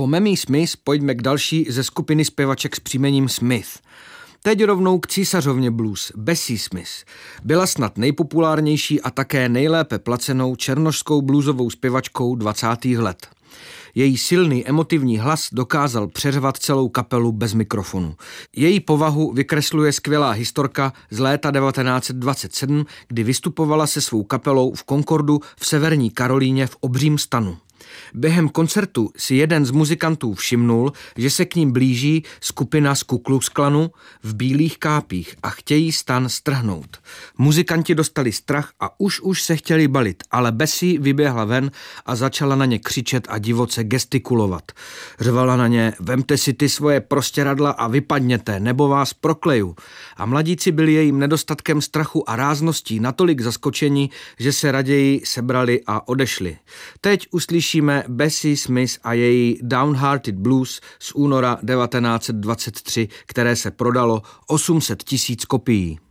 Po Mamie Smith pojďme k další ze skupiny zpěvaček s příjmením Smith. Teď rovnou k císařovně blues, Bessie Smith. Byla snad nejpopulárnější a také nejlépe placenou černošskou bluesovou zpěvačkou 20. let. Její silný emotivní hlas dokázal přeřvat celou kapelu bez mikrofonu. Její povahu vykresluje skvělá historka z léta 1927, kdy vystupovala se svou kapelou v Concordu v Severní Karolíně v obřím stanu. Během koncertu si jeden z muzikantů všimnul, že se k ním blíží skupina z Ku Klux Klanu v bílých kápích a chtějí stan strhnout. Muzikanti dostali strach a už se chtěli balit, ale Bessie vyběhla ven a začala na ně křičet a divoce gestikulovat. Řvala na ně: vemte si ty svoje prostěradla a vypadněte, nebo vás prokleju. A mladíci byli jejím nedostatkem strachu a rázností natolik zaskočeni, že se raději sebrali a odešli. Teď uslyšíme Bessie Smith a její Downhearted Blues z února 1923, které se prodalo 800 000 kopií.